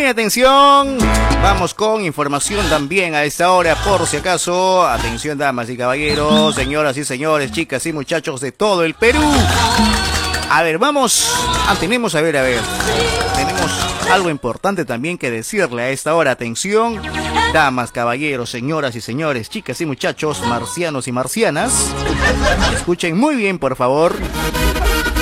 atención. Vamos con información también a esta hora, por si acaso. Atención, damas y caballeros, señoras y señores, chicas y muchachos de todo el Perú. A ver, vamos. Tenemos algo importante también que decirle a esta hora. Atención, damas, caballeros, señoras y señores, chicas y muchachos, marcianos y marcianas. Escuchen muy bien, por favor.